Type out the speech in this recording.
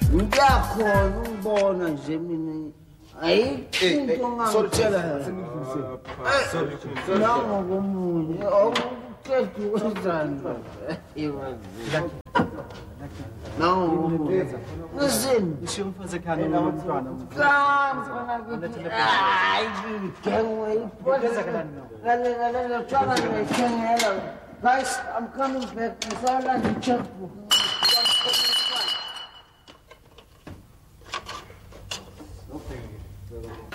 ngiyakhona ukubona nje mina ayikho into ongangitshela nangokomunye awuqeda ukwenzani nangokomunye listen ngishiye umfazi ekhaya nomntwana hayi ngigengwe ipholisa ngale tshwana ngiyithengela guys I'm coming back ngisalanda i-checkbook Okay.